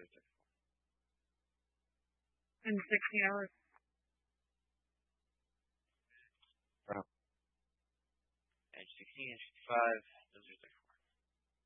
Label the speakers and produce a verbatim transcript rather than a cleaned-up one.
Speaker 1: are difficult.
Speaker 2: In sixty hours.
Speaker 1: Age sixteen, age fifty-five, those are difficult.